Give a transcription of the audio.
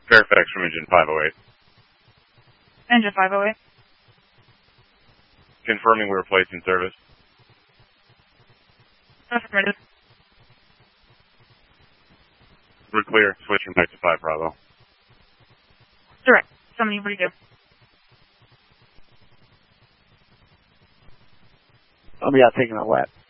Fairfax from engine 508. Engine 508. Confirming we're placing service. Affirmative. We're clear. Switching back to 5 Bravo. Direct. Summoning for you. I'll be out taking a lap.